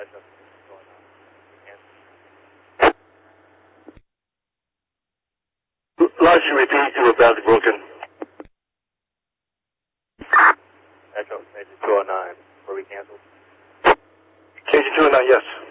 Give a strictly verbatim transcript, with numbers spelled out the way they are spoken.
Lost you repeat, you were badly broken. Echo, Major two oh nine, were we canceled? Major two oh nine, yes.